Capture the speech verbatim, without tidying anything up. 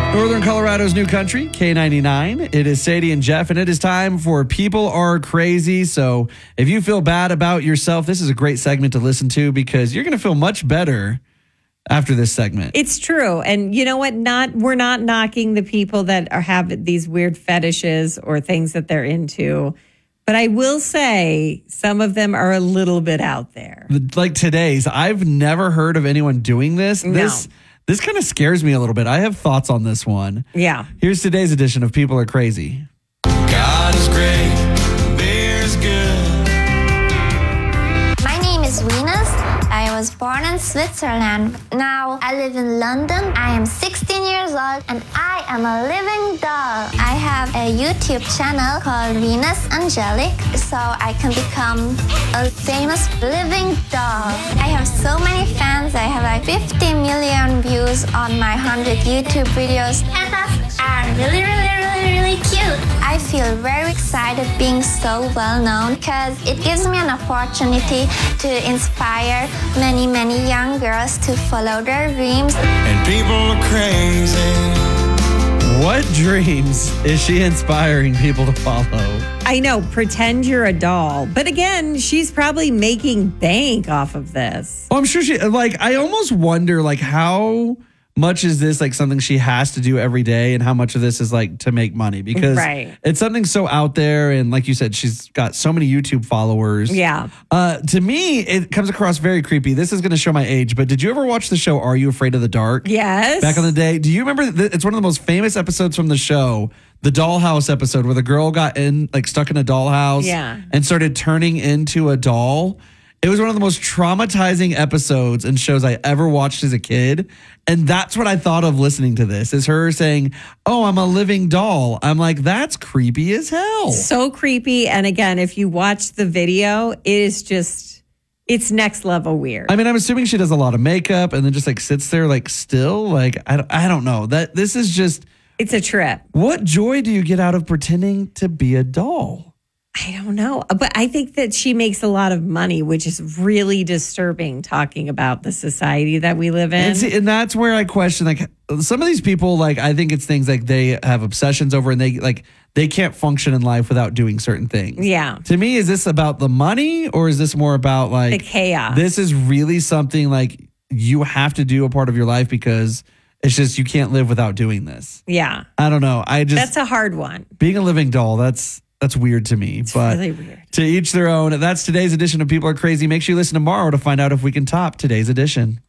Northern Colorado's new country, K ninety-nine. It is Sadie and Jeff, and it is time for People Are Crazy. So if you feel bad about yourself, this is a great segment to listen to because you're going to feel much better after this segment. It's true. And you know what? Not we're not knocking the people that are have these weird fetishes or things that they're into. But I will say some of them are a little bit out there. Like today's, I've never heard of anyone doing this. No. This This kind of scares me a little bit. I have thoughts on this one. Yeah. Here's today's edition of People Are Crazy. God is great, beer is good. My name is Venus. I was born in Switzerland. Now I live in London. I am sixteen years old and I am a living doll. I have a YouTube channel called Venus Angelic, so I can become a famous living doll. I have so many fans. I have like fifty million views on my one hundred YouTube videos. Pandas are really, really, really, really cute. I feel very excited being so well known because it gives me an opportunity to inspire many, many young girls to follow their dreams. And people are crazy. What dreams is she inspiring people to follow? I know, pretend you're a doll. But again, she's probably making bank off of this. Oh, I'm sure she, like, I almost wonder, like, how much is this, like, something she has to do every day and how much of this is, like, to make money? Because right. It's something so out there. And like you said, she's got so many YouTube followers. Yeah. Uh, to me, it comes across very creepy. This is going to show my age, but did you ever watch the show Are You Afraid of the Dark? Yes. Back in the day. Do you remember? Th- it's one of the most famous episodes from the show. The dollhouse episode where the girl got in, like stuck in a dollhouse yeah. and started turning into a doll. It was one of the most traumatizing episodes and shows I ever watched as a kid. And that's what I thought of listening to this, is her saying, oh, I'm a living doll. I'm like, that's creepy as hell. So creepy. And again, if you watch the video, it is just, it's next level weird. I mean, I'm assuming she does a lot of makeup and then just like sits there like still. Like, I don't, I don't know. That this is just. It's a trip. What joy do you get out of pretending to be a doll? I don't know. But I think that she makes a lot of money, which is really disturbing talking about the society that we live in. And, see, and that's where I question, like, some of these people, like, I think it's things like they have obsessions over and they, like, they can't function in life without doing certain things. Yeah. To me, is this about the money or is this more about, like, the chaos? This is really something, like, you have to do a part of your life because it's just you can't live without doing this. Yeah. I don't know. I just. That's a hard one. Being a living doll, that's. That's weird to me, it's but really weird. To each their own. That's today's edition of People Are Crazy. Make sure you listen tomorrow to find out if we can top today's edition.